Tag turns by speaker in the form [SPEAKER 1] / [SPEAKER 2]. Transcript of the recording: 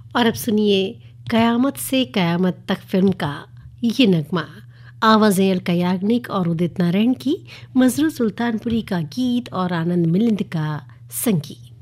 [SPEAKER 1] और अब सुनिए कयामत से कयामत तक फिल्म का ये नगमा। आवाज़ें अलका याग्निक और उदित नारायण की, मजरू सुल्तानपुरी का गीत और आनंद मिलिंद का संगीत।